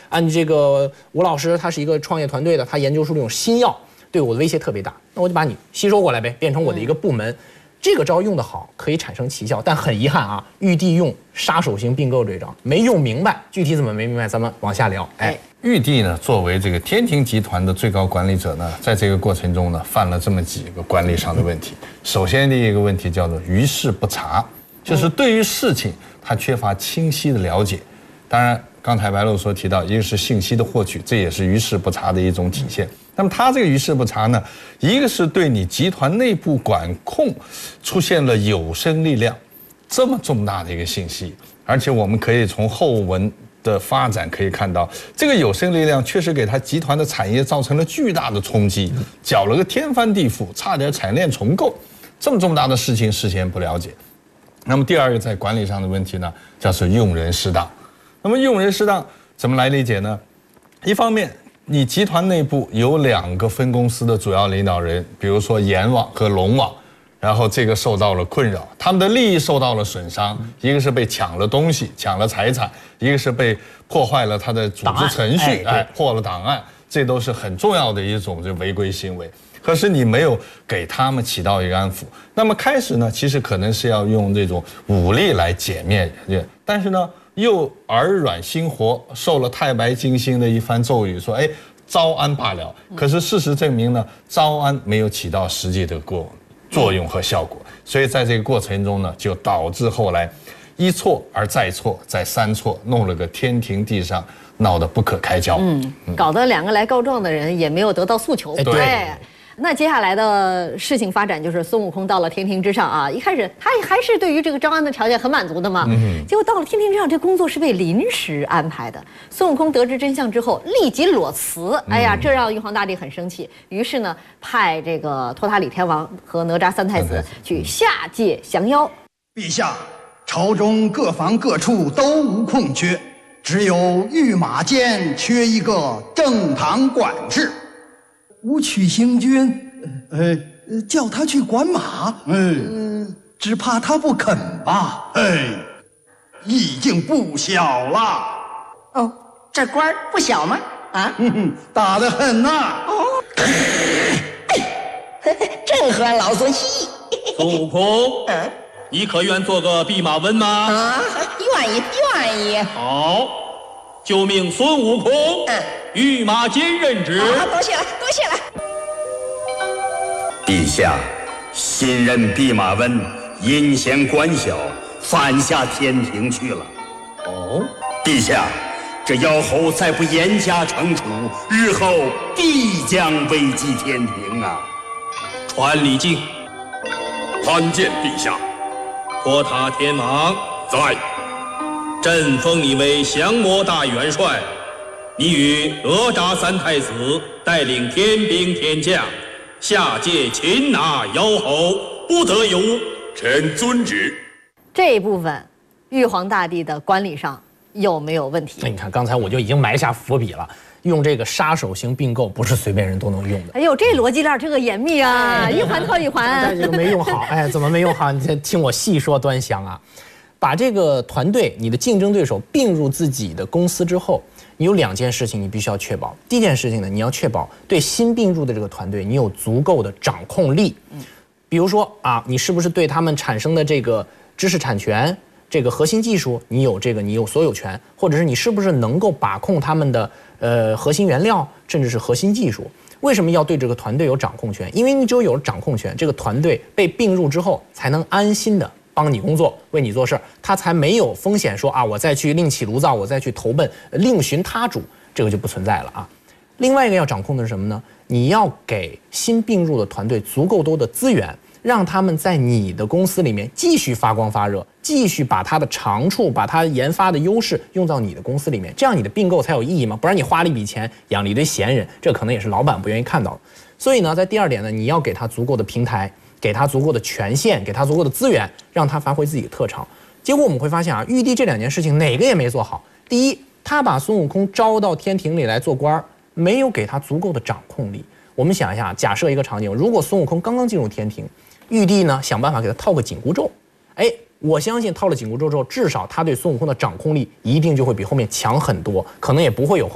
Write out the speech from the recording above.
这个吴老师他是一个创业团队的，他研究出这种新药，对我的威胁特别大，那我就把你吸收过来呗，变成我的一个部门。这个招用得好，可以产生奇效，但很遗憾啊，玉帝用杀手型并购这招没用明白，具体怎么没明白，咱们往下聊。 玉帝呢，作为这个天庭集团的最高管理者呢，在这个过程中呢，犯了这么几个管理上的问题。首先第一个问题叫做于事不察，就是对于事情他缺乏清晰的了解。当然，刚才白露所提到，一个是信息的获取，这也是于事不察的一种体现。那么他这个于事不察呢，一个是对你集团内部管控出现了有生力量这么重大的一个信息，而且我们可以从后文的发展可以看到，这个有生力量确实给他集团的产业造成了巨大的冲击，搅了个天翻地覆，差点产业链重构。这么重大的事情事先不了解。那么第二个在管理上的问题呢，就是用人失当。那么用人失当怎么来理解呢？一方面，你集团内部有2个分公司的主要领导人，比如说阎王和龙王，然后这个受到了困扰，他们的利益受到了损伤，一个是被抢了东西，抢了财产，一个是被破坏了他的组织程序，破了档案，这都是很重要的一种这违规行为。可是你没有给他们起到一个安抚，那么开始呢，其实可能是要用这种武力来歼灭，但是呢，又耳软心活，受了太白金星的一番咒语，说招安罢了。可是事实证明呢，招安没有起到实际的作用和效果，所以在这个过程中呢，就导致后来一错而再错，再三错，弄了个天庭地上，闹得不可开交。 搞得2个来告状的人也没有得到诉求。 对。 那接下来的事情发展就是孙悟空到了天庭之上啊，一开始他还是对于这个招安的条件很满足的嘛，结果到了天庭之上，这工作是被临时安排的。孙悟空得知真相之后，立即裸辞，这让玉皇大帝很生气，于是呢，派这个托塔李天王和哪吒3太子去下界降妖。 陛下，朝中各房各处都无空缺，只有御马监缺一个正堂管事。吾取行军，叫他去管马，只怕他不肯吧？已经不小了。 哦，这官不小吗？啊， 大得很呐。 正合老孙意。 孙悟空，你可愿做个弼马温吗？ 啊，愿意。 好，就命孙悟空御马监任职。 多谢了。 陛下，新任弼马温阴险官小，反下天庭去了。陛下，这妖猴再不严加惩处，日后必将危及天庭啊！ 传礼敬。 参见陛下。 托塔天王在。 朕封你为降魔大元帅，你与哪吒3太子带领天兵天将下界擒拿妖猴，不得有误。 臣遵旨。 这一部分，玉皇大帝的管理上有没有问题？ 你看，刚才我就已经埋下伏笔了。用这个杀手型并购不是随便人都能用的。 哎呦，这逻辑链这个严密啊，一环套一环。 但这个没用好，怎么没用好？你先听我细说端详啊。把这个团队，你的竞争对手并入自己的公司之后，你有2件事情你必须要确保。第一件事情呢，你要确保对新并入的这个团队，你有足够的掌控力。比如说你是不是对他们产生的这个知识产权、这个核心技术，你有所有权，或者是你是不是能够把控他们的核心原料，甚至是核心技术？为什么要对这个团队有掌控权？因为你只有有掌控权，这个团队被并入之后，才能安心的帮你工作，为你做事儿，他才没有风险说我再去另起炉灶，我再去投奔另寻他主，这个就不存在了啊。另外一个要掌控的是什么呢？你要给新并入的团队足够多的资源，让他们在你的公司里面继续发光发热，继续把他的长处，把他研发的优势用到你的公司里面，这样你的并购才有意义嘛。不然你花了一笔钱养了一堆闲人，这可能也是老板不愿意看到的。所以呢，在第2点呢，你要给他足够的平台，给他足够的权限，给他足够的资源，让他发挥自己的特长。结果我们会发现玉帝这2件事情哪个也没做好。第一，他把孙悟空招到天庭里来做官，没有给他足够的掌控力。我们想一下，假设一个场景，如果孙悟空刚刚进入天庭，玉帝呢想办法给他套个紧箍咒，我相信套了紧箍咒之后，至少他对孙悟空的掌控力一定就会比后面强很多，可能也不会有后